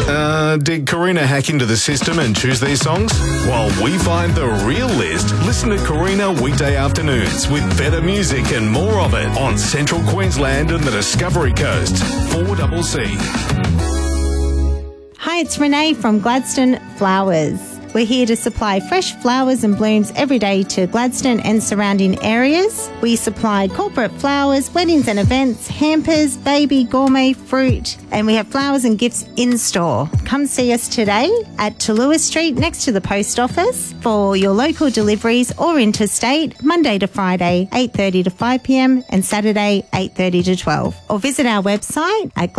Did Karina hack into the system and choose these songs? While we find the real list, listen to Karina weekday afternoons with better music and more of it on Central Queensland and the Discovery Coast. 4CC. Hi, it's Renee from Gladstone Flowers. We're here to supply fresh flowers and blooms every day to Gladstone and surrounding areas. We supply corporate flowers, weddings and events, hampers, baby, gourmet, fruit, and we have flowers and gifts in store. Come see us today at Talua Street next to the post office for your local deliveries or interstate, Monday to Friday, 8:30 to 5 p.m. and Saturday, 8:30 to 12. Or visit our website at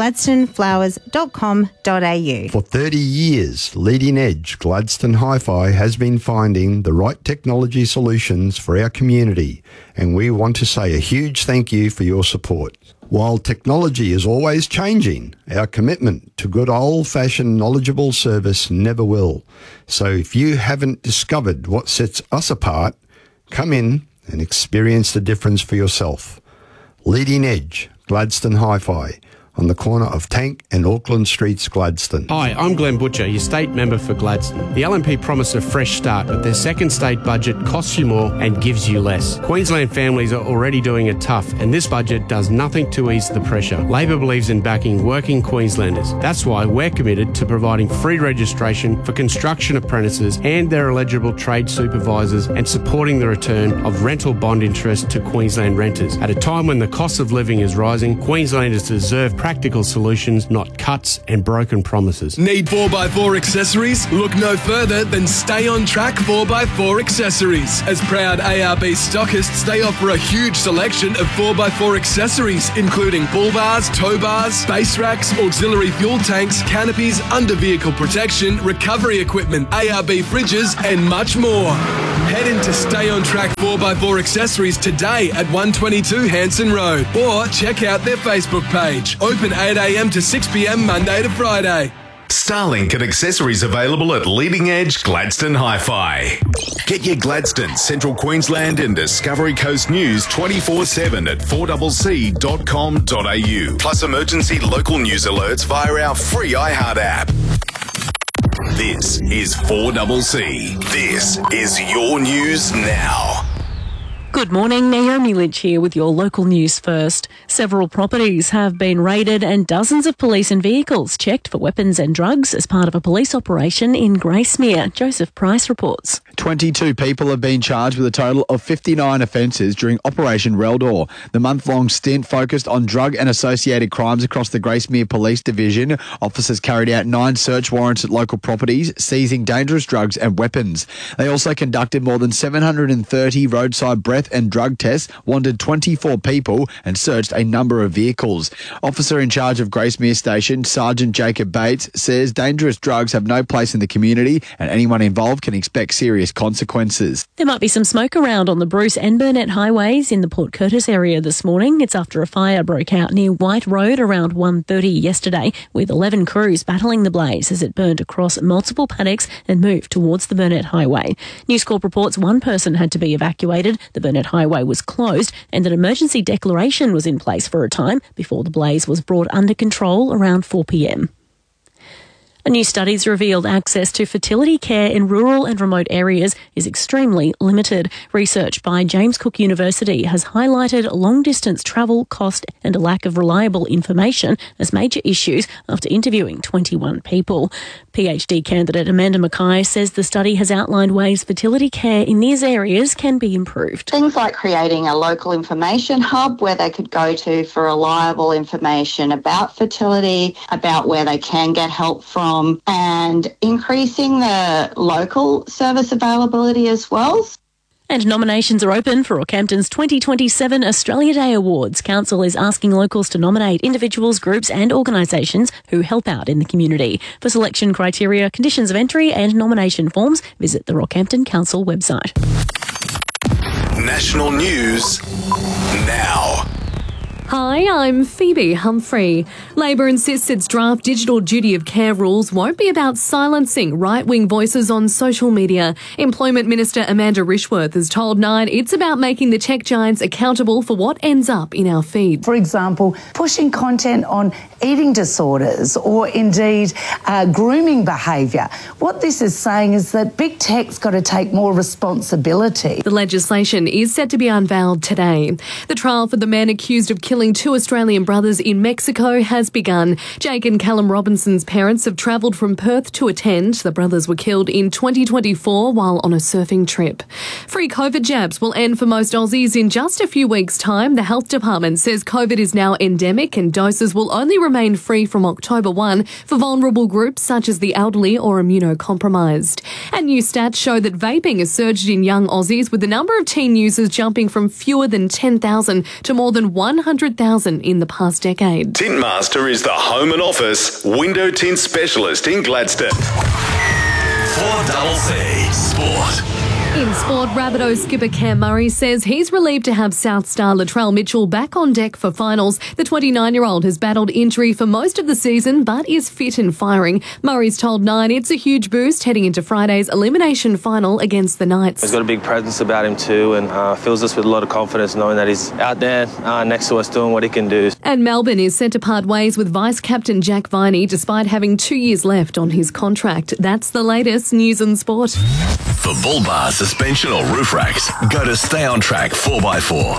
gladstoneflowers.com.au. For 30 years, Leading Edge Gladstone Hi-Fi has been finding the right technology solutions for our community, and we want to say a huge thank you for your support. While technology is always changing, our commitment to good old-fashioned knowledgeable service never will. So if you haven't discovered what sets us apart, come in and experience the difference for yourself. Leading Edge Gladstone Hi-Fi, on the corner of Tank and Auckland Streets, Gladstone. Hi, I'm Glenn Butcher, your state member for Gladstone. The LNP promise a fresh start, but their second state budget costs you more and gives you less. Queensland families are already doing it tough, and this budget does nothing to ease the pressure. Labor believes in backing working Queenslanders. That's why we're committed to providing free registration for construction apprentices and their eligible trade supervisors and supporting the return of rental bond interest to Queensland renters. At a time when the cost of living is rising, Queenslanders deserve practical solutions, not cuts and broken promises. Need 4x4 accessories? Look no further than Stay On Track 4x4 accessories. As proud ARB stockists, they offer a huge selection of 4x4 accessories, including bull bars, tow bars, base racks, auxiliary fuel tanks, canopies, under-vehicle protection, recovery equipment, ARB fridges, and much more. Head into Stay On Track 4x4 accessories today at 122 Hanson Road, or check out their Facebook page. Open 8 a.m. to 6 p.m. Monday to Friday. Starlink and accessories available at Leading Edge Gladstone Hi-Fi. Get your Gladstone, Central Queensland and Discovery Coast news 24/7 at 4CC.com.au. Plus emergency local news alerts via our free iHeart app. This is 4CC. This is your news now. Good morning, Naomi Lynch here with your local news first. Several properties have been raided and dozens of police and vehicles checked for weapons and drugs as part of a police operation in Gracemere. Joseph Price reports. 22 people have been charged with a total of 59 offences during Operation Reldor. The month-long stint focused on drug and associated crimes across the Gracemere Police Division. Officers carried out 9 search warrants at local properties, seizing dangerous drugs and weapons. They also conducted more than 730 roadside breath and drug tests, wanted 24 people and searched a number of vehicles. Officer in charge of Gracemere Station, Sergeant Jacob Bates, says dangerous drugs have no place in the community and anyone involved can expect serious consequences. There might be some smoke around on the Bruce and Burnett highways in the Port Curtis area this morning. It's after a fire broke out near White Road around 1:30 yesterday, with 11 crews battling the blaze as it burned across multiple paddocks and moved towards the Burnett Highway. News Corp reports one person had to be evacuated. The Burnett Highway was closed and an emergency declaration was in place for a time before the blaze was brought under control around 4 p.m. A new study's revealed access to fertility care in rural and remote areas is extremely limited. Research by James Cook University has highlighted long-distance travel, cost and a lack of reliable information as major issues after interviewing 21 people. PhD candidate Amanda Mackay says the study has outlined ways fertility care in these areas can be improved. Things like creating a local information hub where they could go to for reliable information about fertility, about where they can get help from, and increasing the local service availability as well. And nominations are open for Rockhampton's 2027 Australia Day Awards. Council is asking locals to nominate individuals, groups and organisations who help out in the community. For selection criteria, conditions of entry and nomination forms, visit the Rockhampton Council website. National news now. Hi, I'm Phoebe Humphrey. Labor insists its draft digital duty of care rules won't be about silencing right-wing voices on social media. Employment Minister Amanda Rishworth has told Nine it's about making the tech giants accountable for what ends up in our feed. For example, pushing content on eating disorders or indeed grooming behaviour. What this is saying is that big tech's got to take more responsibility. The legislation is set to be unveiled today. The trial for the man accused of killing two Australian brothers in Mexico has begun. Jake and Callum Robinson's parents have travelled from Perth to attend. The brothers were killed in 2024 while on a surfing trip. Free COVID jabs will end for most Aussies in just a few weeks' time. The Health Department says COVID is now endemic and doses will only remain free from October 1 for vulnerable groups such as the elderly or immunocompromised. And new stats show that vaping has surged in young Aussies, with the number of teen users jumping from fewer than 10,000 to more than 100,000 in the past decade. Tintmaster is the home and office window tint specialist in Gladstone. 4CC Sport. In sport, Rabbitohs skipper Cam Murray says he's relieved to have South star Latrell Mitchell back on deck for finals. The 29-year-old has battled injury for most of the season but is fit and firing. Murray's told Nine it's a huge boost heading into Friday's elimination final against the Knights. He's got a big presence about him too, and fills us with a lot of confidence knowing that he's out there next to us doing what he can do. And Melbourne is set to part ways with vice-captain Jack Viney despite having 2 years left on his contract. That's the latest news and sport. For bull bars, suspension or roof racks, go to Stay On Track 4x4.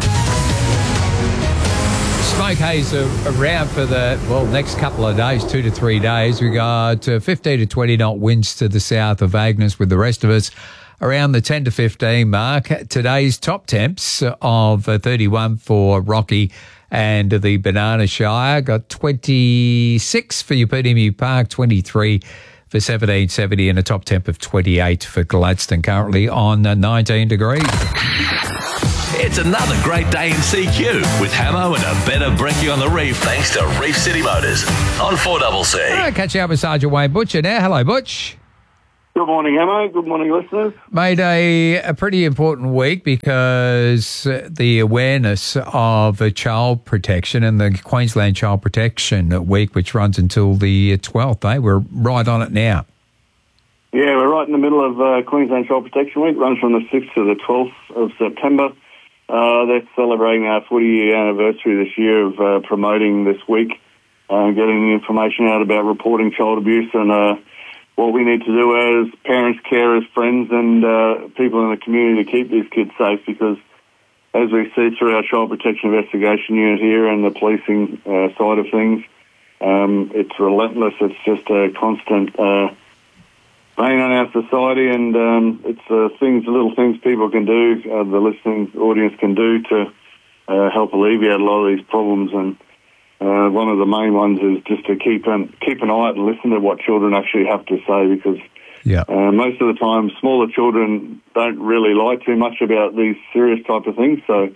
Smoke haze around for the next couple of days, 2 to 3 days. We got 15 to 20 knot winds to the south of Agnes, with the rest of us around the 10 to 15 mark. Today's top temps of 31 for Rocky and the Banana Shire. Got 26 for Upidimmu Park, 23 for 1770, and a top temp of 28 for Gladstone, currently on 19 degrees. It's another great day in CQ with Hamo and a better brekkie on the reef thanks to Reef City Motors on 4CC. All right, catch up with Sergeant Wayne Butcher now. Hello, Butch. Good morning, Hamo. Good morning, listeners. Made a pretty important week because the awareness of child protection and the Queensland Child Protection Week, which runs until the 12th, We're right on it now. Yeah, we're right in the middle of Queensland Child Protection Week. It runs from the 6th to the 12th of September. They're celebrating our 40-year anniversary this year of promoting this week, getting the information out about reporting child abuse and what we need to do as parents, carers, friends and people in the community to keep these kids safe, because as we see through our Child Protection Investigation Unit here and the policing side of things, it's relentless. It's just a constant pain on our society, and it's little things people can do, the listening audience can do to help alleviate a lot of these problems. And one of the main ones is just to keep an eye out and listen to what children actually have to say, because most of the time smaller children don't really lie too much about these serious type of things. So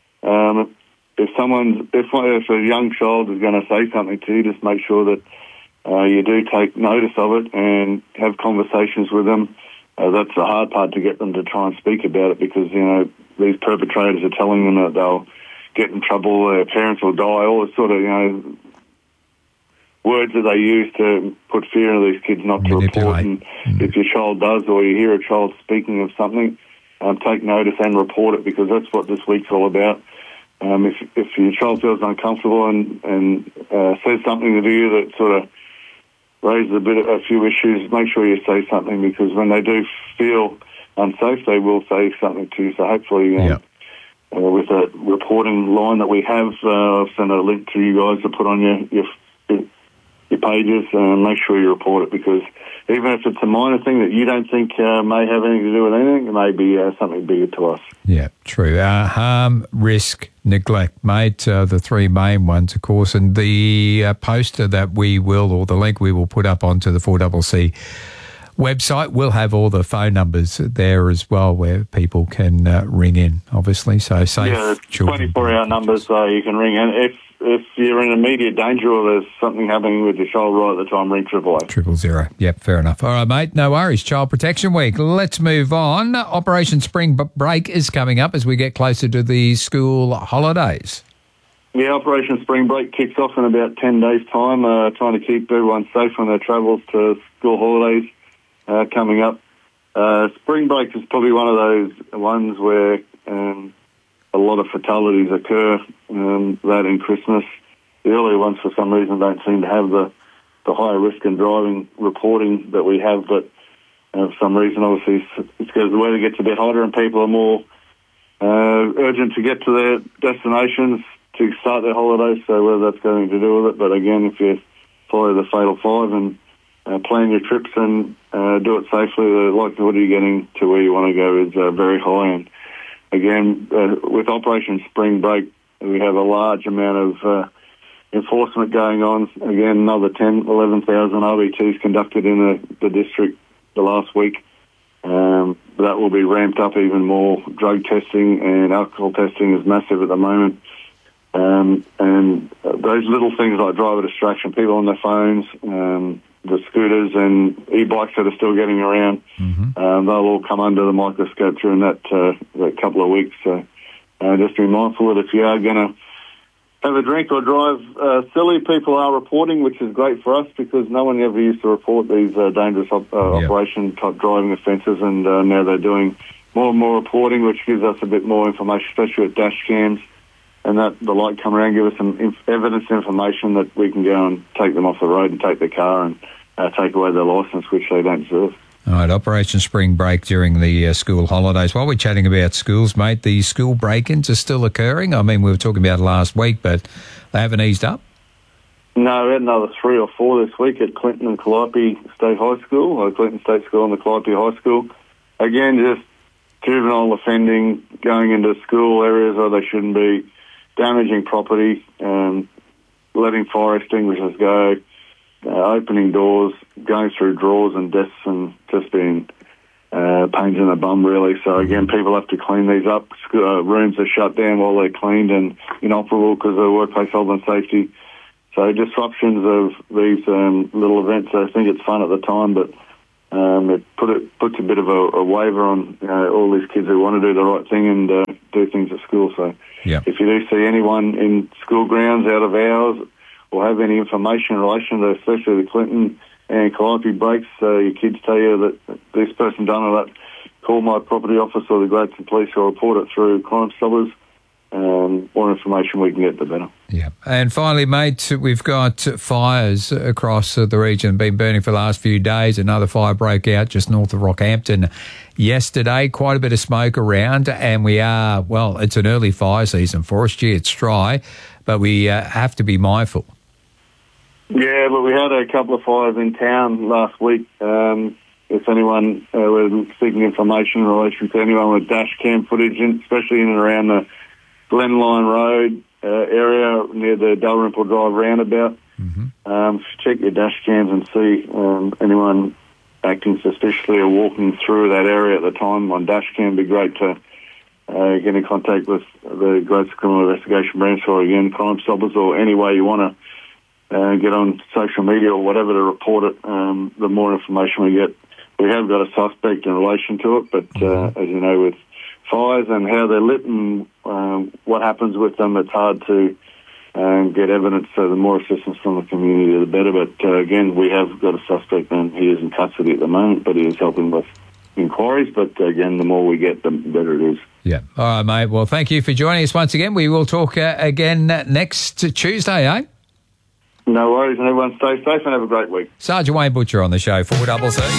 if a young child is going to say something to you, just make sure that you do take notice of it and have conversations with them. That's the hard part, to get them to try and speak about it, because these perpetrators are telling them that they'll get in trouble, their parents will die, all the sort of, words that they use to put fear into these kids not to report. And if your child does, or you hear a child speaking of something, take notice and report it, because that's what this week's all about. If your child feels uncomfortable and says something to you that sort of raises a few issues, make sure you say something, because when they do feel unsafe, they will say something to you. So hopefully, with a reporting line that we have, I'll send a link to you guys to put on your pages, and make sure you report it, because even if it's a minor thing that you don't think may have anything to do with anything, it may be something bigger to us. Yeah, true. Harm, risk, neglect, mate, the three main ones, of course, and the poster that the link we will put up onto the 4CC website will have all the phone numbers there as well, where people can ring in, obviously. So safe. Yeah, 24-hour numbers, so you can ring in. If you're in immediate danger or there's something happening with your child right at the time, ring 888. 000. Yep, fair enough. All right, mate, no worries. Child Protection Week. Let's move on. Operation Spring Break is coming up as we get closer to the school holidays. Yeah, Operation Spring Break kicks off in about 10 days' time, trying to keep everyone safe on their travels to school holidays coming up. Spring Break is probably one of those ones where a lot of fatalities occur, that and Christmas. The earlier ones, for some reason, don't seem to have the higher risk in driving reporting that we have, but for some reason, obviously, it's because the weather gets a bit hotter and people are more urgent to get to their destinations to start their holidays, so whether that's going to do with it. But again, if you follow the Fatal Five and plan your trips and do it safely, the likelihood of you getting to where you want to go is very high. And again, with Operation Spring Break, we have a large amount of enforcement going on. Again, another 11,000 RBTs conducted in the district the last week. That will be ramped up even more. Drug testing and alcohol testing is massive at the moment. And those little things like driver distraction, people on their phones, the scooters and e-bikes that are still getting around, they'll all come under the microscope during that couple of weeks. So just be mindful that if you are going to have a drink or drive silly, people are reporting, which is great for us because no one ever used to report these dangerous operation-type driving offences, and now they're doing more and more reporting, which gives us a bit more information, especially with dash cams, and that the light come around, give us some evidence information that we can go and take them off the road and take their car and take away their licence, which they don't deserve. All right, Operation Spring Break during the school holidays. While we're chatting about schools, mate, the school break-ins are still occurring. I mean, we were talking about it last week, but they haven't eased up? No, we had another 3 or 4 this week at Clinton and Calliope State High School, or Clinton State School and the Calliope High School. Again, just juvenile offending, going into school areas where they shouldn't be, damaging property, letting fire extinguishers go, opening doors, going through drawers and desks, and just being pains in the bum, really. So, again, people have to clean these up. Rooms are shut down while they're cleaned and inoperable because of workplace health and safety. So disruptions of these little events, I think it's fun at the time, but it puts a bit of a waiver on all these kids who want to do the right thing and do things at school. So if you do see anyone in school grounds out of hours or have any information in relation to especially the Clinton and Calliope breaks, your kids tell you that this person done or that, call my property office or the Gladstone Police or report it through Crime Stoppers. More information we can get, the better. Yeah. And finally, mate, we've got fires across the region, been burning for the last few days. Another fire broke out just north of Rockhampton yesterday. Quite a bit of smoke around, and we are, well, it's an early fire season for us. Gee, it's dry, but we have to be mindful. Yeah, but we had a couple of fires in town last week. If anyone was seeking information in relation to anyone with dash cam footage, especially in and around the Glenline Road area near the Dalrymple Drive roundabout, check your dash cams and see anyone acting suspiciously or walking through that area at the time on dash cam. It'd be great to get in contact with the Gladstone Criminal Investigation Branch or, again, Crime Stoppers, or any way you want to get on social media or whatever to report it. The more information we get, we have got a suspect in relation to it, but as you know, with fires and how they're lit and what happens with them, it's hard to get evidence. So the more assistance from the community, the better. But again, we have got a suspect and he is in custody at the moment, but he is helping with inquiries. But again, the more we get, the better it is. Yeah. All right, mate. Well, thank you for joining us once again. We will talk again next Tuesday, eh? No worries, and everyone stay safe and have a great week. Sergeant Wayne Butcher on the show, 4CC.